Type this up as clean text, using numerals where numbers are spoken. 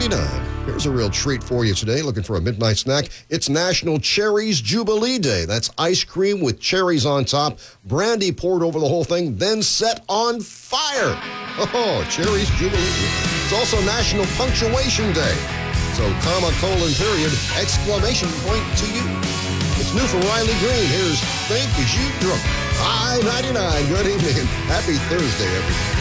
9:39. Here's a real treat for you today. Looking for a midnight snack? It's National Cherries Jubilee Day. That's ice cream with cherries on top, brandy poured over the whole thing, then set on fire. Oh, Cherries Jubilee. It's also National Punctuation Day. So, comma, colon, period, exclamation point to you. It's new from Riley Green. Here's Think Is You Drunk. I-99. Good evening and happy Thursday, everyone.